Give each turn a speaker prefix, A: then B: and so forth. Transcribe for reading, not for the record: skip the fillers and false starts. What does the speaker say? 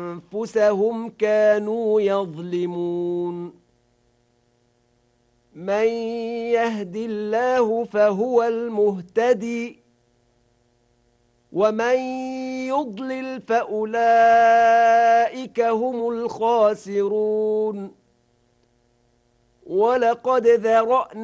A: أنفسهم كانوا يظلمون من يهد الله فهو المهتدي ومن يضلل فأولئك هم الخاسرون ولقد ذرأنا